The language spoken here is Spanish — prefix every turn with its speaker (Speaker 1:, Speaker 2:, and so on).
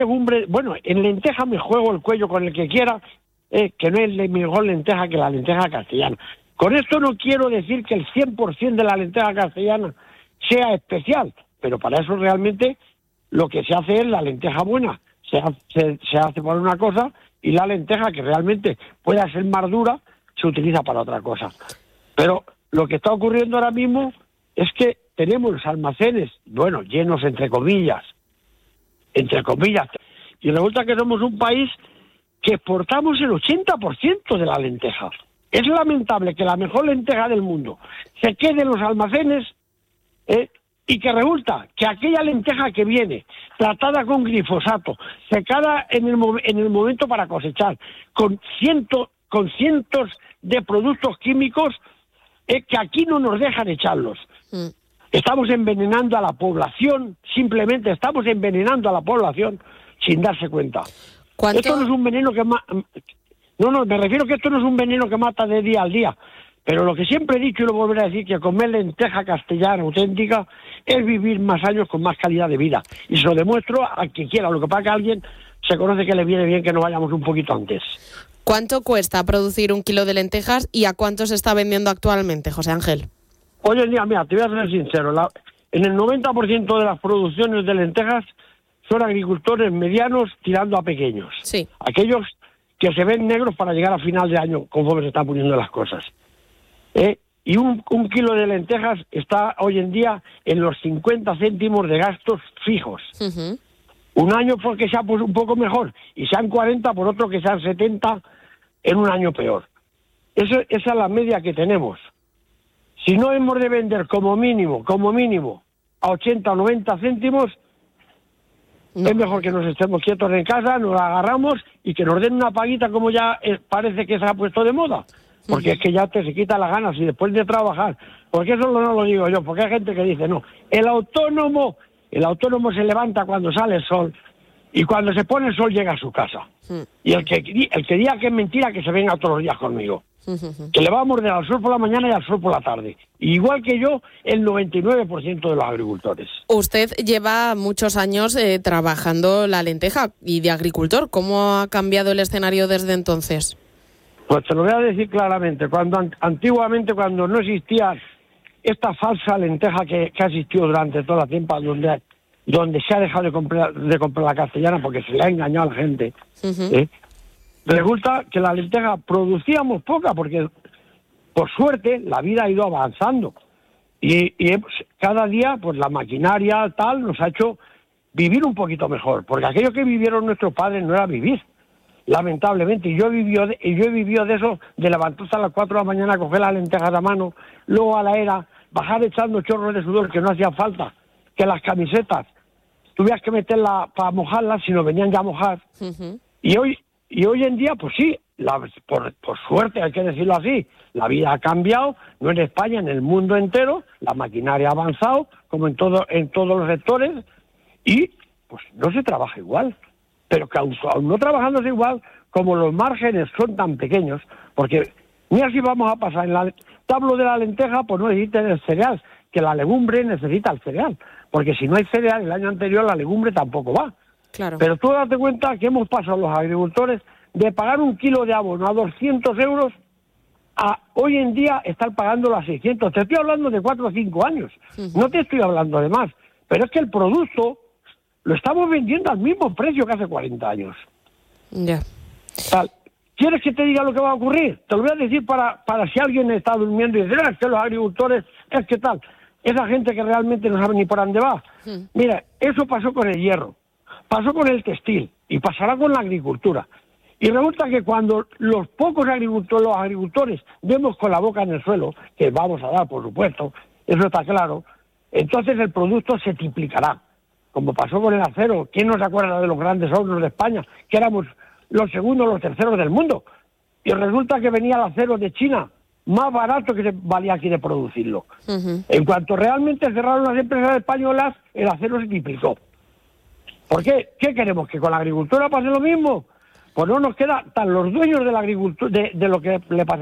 Speaker 1: legumbre, bueno, en lenteja me juego el cuello con el que quiera, que no es la mejor lenteja que la lenteja castellana. Con esto no quiero decir que el 100% de la lenteja castellana sea especial, pero para eso realmente lo que se hace es la lenteja buena. Se hace para una cosa y la lenteja que realmente pueda ser más dura se utiliza para otra cosa. Pero lo que está ocurriendo ahora mismo es que tenemos los almacenes, bueno, llenos entre comillas, y resulta que somos un país que exportamos el 80% de la lenteja. Es lamentable que la mejor lenteja del mundo se quede en los almacenes, y que resulta que aquella lenteja que viene tratada con glifosato, secada en el momento para cosechar, con cientos de productos químicos, que aquí no nos dejan echarlos. Estamos envenenando a la población, simplemente estamos envenenando a la población sin darse cuenta. Esto no es un veneno que me refiero que esto no es un veneno que mata de día al día. Pero lo que siempre he dicho y lo volveré a decir, que comer lenteja castellana auténtica es vivir más años con más calidad de vida. Y se lo demuestro a quien quiera. Lo que pasa es que a alguien se conoce que le viene bien que nos vayamos un poquito antes.
Speaker 2: ¿Cuánto cuesta producir 1 kilo de lentejas y a cuánto se está vendiendo actualmente, José Ángel?
Speaker 1: Hoy en día, mira, te voy a ser sincero, en el 90% de las producciones de lentejas son agricultores medianos tirando a pequeños.
Speaker 2: Sí.
Speaker 1: Aquellos que se ven negros para llegar a final de año, conforme se están poniendo las cosas. Y un kilo de lentejas está hoy en día en los 50 céntimos de gastos fijos.
Speaker 2: Uh-huh.
Speaker 1: Un año porque sea pues un poco mejor, y sean 40 por otro que sean 70 en un año peor. Esa es la media que tenemos. Si no hemos de vender como mínimo, a 80 o 90 céntimos, no. Es mejor que nos estemos quietos en casa, nos la agarramos y que nos den una paguita como ya parece que se ha puesto de moda. Porque es que ya se quita las ganas y después de trabajar, porque eso no lo digo yo, porque hay gente que dice, no, el autónomo se levanta cuando sale el sol y cuando se pone el sol llega a su casa. Y el que diga que es mentira, que se venga todos los días conmigo. Que le va a morder al sol por la mañana y al sol por la tarde. Igual que yo, el 99% de los agricultores.
Speaker 2: Usted lleva muchos años trabajando la lenteja y de agricultor. ¿Cómo ha cambiado el escenario desde entonces?
Speaker 1: Pues te lo voy a decir claramente. Antiguamente, cuando no existía esta falsa lenteja que ha existido durante toda la tiempo, donde se ha dejado de comprar la castellana porque se le ha engañado a la gente, resulta que la lenteja producíamos poca porque, por suerte, la vida ha ido avanzando. Y cada día, pues la maquinaria tal nos ha hecho vivir un poquito mejor, porque aquello que vivieron nuestros padres no era vivir. Lamentablemente, y yo he vivido de eso, de levantarse a las 4 de la mañana, coger las lentejas a mano, luego a la era, bajar echando chorros de sudor que no hacía falta, que las camisetas tuvieras que meterlas para mojarlas, si no venían ya a mojar. Uh-huh. Y hoy en día, pues sí, por suerte, hay que decirlo así, la vida ha cambiado, no en España, en el mundo entero, la maquinaria ha avanzado, como en todos los sectores, y pues no se trabaja igual. Pero que aún no trabajándose igual, como los márgenes son tan pequeños, porque mira si vamos a pasar, te hablo de la lenteja, pues no necesita el cereal, que la legumbre necesita el cereal, porque si no hay cereal, el año anterior la legumbre tampoco va.
Speaker 2: Claro.
Speaker 1: Pero tú date cuenta que hemos pasado los agricultores de pagar 1 kilo de abono a 200 euros a hoy en día estar pagándolo a 600. Te estoy hablando de 4 o 5 años, no te estoy hablando de más, pero es que el producto lo estamos vendiendo al mismo precio que hace 40 años.
Speaker 2: Ya.
Speaker 1: ¿Quieres que te diga lo que va a ocurrir? Te lo voy a decir para si alguien está durmiendo y dice, es que los agricultores, es que tal. Esa gente que realmente no sabe ni por dónde va. Mira, eso pasó con el hierro, pasó con el textil y pasará con la agricultura. Y resulta que cuando los agricultores demos con la boca en el suelo, que vamos a dar, por supuesto, eso está claro, entonces el producto se triplicará. Como pasó con el acero. ¿Quién no se acuerda de los grandes hornos de España? Que éramos los segundos, los terceros del mundo. Y resulta que venía el acero de China, más barato que se valía aquí de producirlo. Uh-huh. En cuanto realmente cerraron las empresas españolas, el acero se triplicó. ¿Por qué? ¿Qué queremos? ¿Que con la agricultura pase lo mismo? Pues no nos queda tan los dueños de la agricultura, de lo que le pasa